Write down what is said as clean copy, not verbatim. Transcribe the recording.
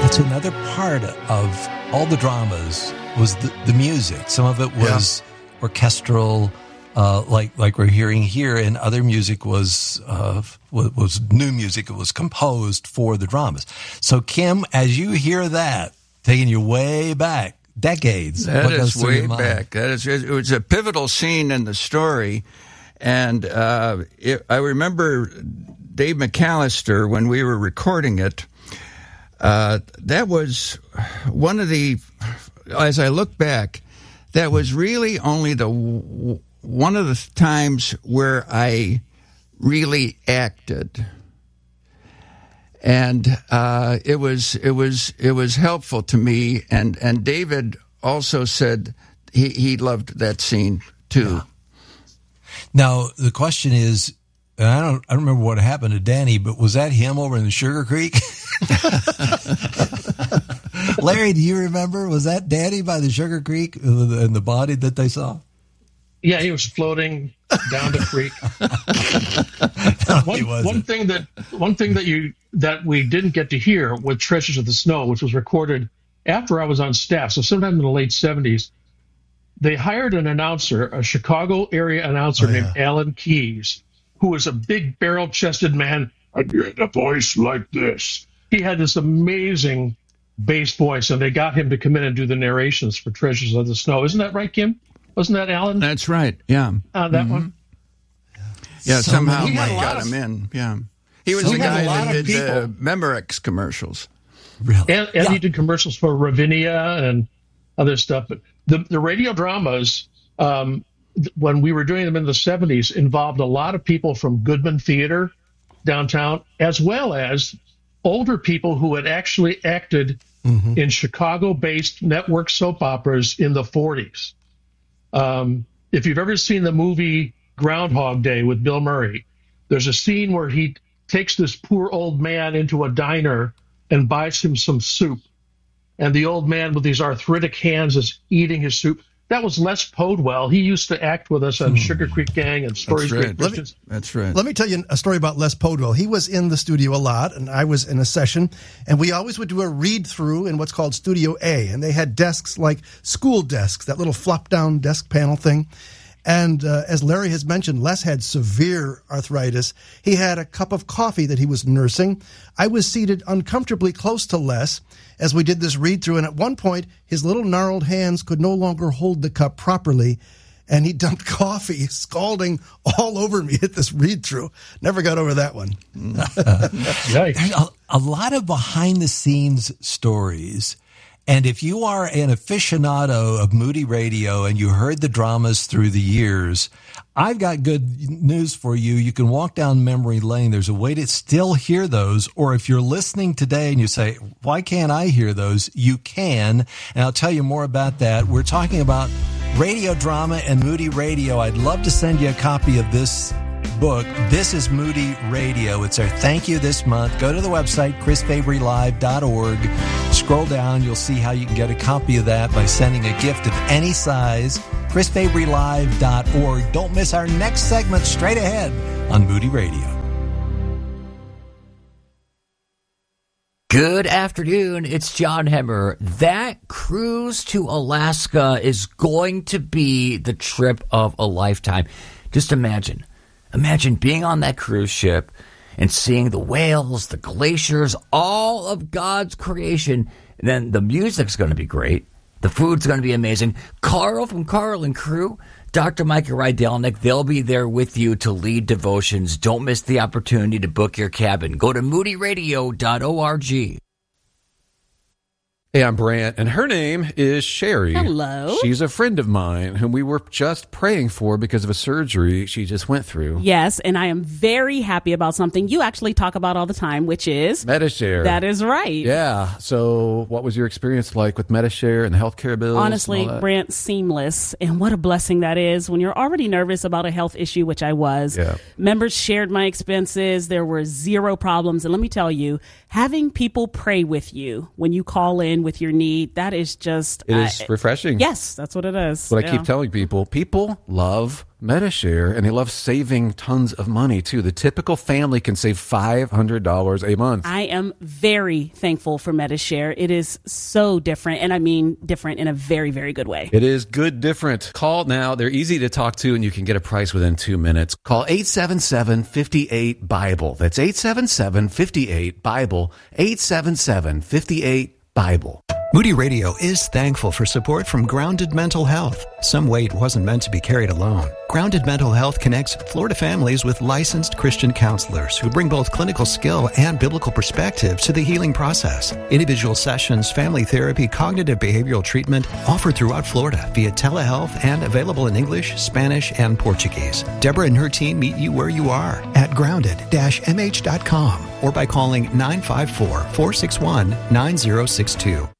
That's another part of all the dramas was the music. Some of it was orchestral, like we're hearing here, and other music was new music. It was composed for the dramas. So, Kim, as you hear that, taking you way back, decades. That is way back. It was a pivotal scene in the story, and I remember Dave McAllister when we were recording it. That was one of the. As I look back, that was really only one of the times where I really acted. And it was helpful to me, and David also said he loved that scene too. Yeah. Now the question is, and I don't remember what happened to Danny, but was that him over in the Sugar Creek? Larry, do you remember? Was that Danny by the Sugar Creek and the body that they saw? Yeah, he was floating down the creek. No, one thing that we didn't get to hear with Treasures of the Snow, which was recorded after I was on staff, so sometime in the late 70s, they hired an announcer, a Chicago area announcer named Alan Keyes, who was a big barrel-chested man. I get a voice like this. He had this amazing bass voice, and they got him to come in and do the narrations for Treasures of the Snow. Isn't that right, Kim? Wasn't that Alan? That's right, yeah. That one? Yeah, somehow Mike got him in, yeah. He was the guy that did the Memorex commercials. Really? And he did commercials for Ravinia and other stuff. But the radio dramas, when we were doing them in the 70s, involved a lot of people from Goodman Theater downtown, as well as older people who had actually acted in Chicago-based network soap operas in the 40s. If you've ever seen the movie Groundhog Day with Bill Murray, there's a scene where he takes this poor old man into a diner and buys him some soup. And the old man with these arthritic hands is eating his soup. That was Les Podwell. He used to act with us on Sugar Creek Gang and Stories Great Christians. That's right. Let me tell you a story about Les Podwell. He was in the studio a lot, and I was in a session, and we always would do a read-through in what's called Studio A, and they had desks like school desks, that little flop-down desk panel thing. And as Larry has mentioned, Les had severe arthritis. He had a cup of coffee that he was nursing. I was seated uncomfortably close to Les as we did this read-through, and at one point, his little gnarled hands could no longer hold the cup properly, and he dumped coffee, scalding all over me at this read-through. Never got over that one. There's a lot of behind-the-scenes stories. And if you are an aficionado of Moody Radio and you heard the dramas through the years, I've got good news for you. You can walk down memory lane. There's a way to still hear those. Or if you're listening today and you say, why can't I hear those? You can. And I'll tell you more about that. We're talking about radio drama and Moody Radio. I'd love to send you a copy of this book. This is Moody Radio. It's our thank you this month. Go to the website, chrisfabrylive.org. Scroll down. You'll see how you can get a copy of that by sending a gift of any size. chrisfabrylive.org. Don't miss our next segment straight ahead on Moody Radio. Good afternoon. It's John Hemmer. That cruise to Alaska is going to be the trip of a lifetime. Just imagine being on that cruise ship and seeing the whales, the glaciers, all of God's creation. And then the music's going to be great. The food's going to be amazing. Carl from Carl and Crew, Dr. Micah Rydelnik, they'll be there with you to lead devotions. Don't miss the opportunity to book your cabin. Go to moodyradio.org. Hey, I'm Brant, and her name is Sherry. Hello. She's a friend of mine whom we were just praying for because of a surgery she just went through. Yes, and I am very happy about something you actually talk about all the time, which is Medi-Share. That is right. Yeah. So what was your experience like with Medi-Share and the healthcare bills? Honestly, Brant, seamless. And what a blessing that is when you're already nervous about a health issue, which I was. Yeah. Members shared my expenses. There were zero problems. And let me tell you, having people pray with you when you call in in with your need. That is just... It is refreshing. Yes, that's what it is. What I keep telling people, people love Medi-Share, and they love saving tons of money, too. The typical family can save $500 a month. I am very thankful for Medi-Share. It is so different, and I mean different in a very, very good way. It is good different. Call now. They're easy to talk to, and you can get a price within 2 minutes. Call 877-58-BIBLE. That's 877-58-BIBLE. 877-58-BIBLE. Moody Radio is thankful for support from Grounded Mental Health. Some weight wasn't meant to be carried alone. Grounded Mental Health connects Florida families with licensed Christian counselors who bring both clinical skill and biblical perspective to the healing process. Individual sessions, family therapy, cognitive behavioral treatment offered throughout Florida via telehealth and available in English, Spanish, and Portuguese. Deborah and her team meet you where you are at grounded-mh.com or by calling 954-461-9062.